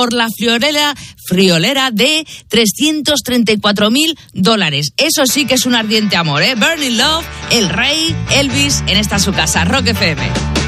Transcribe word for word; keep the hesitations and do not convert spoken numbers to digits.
por la friolera, friolera de trescientos treinta y cuatro mil dólares. Eso sí que es un ardiente amor, ¿eh? Burning Love, El Rey, Elvis, en esta su casa, Rock F M.